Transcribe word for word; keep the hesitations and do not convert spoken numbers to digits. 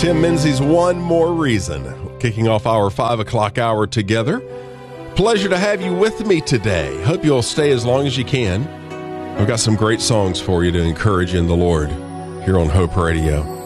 Tim Menzies, One More Reason, kicking off our five o'clock hour together. Pleasure to have you with me today. Hope you'll stay as long as you can. I've got some great songs for you to encourage you in the Lord here on Hope Radio.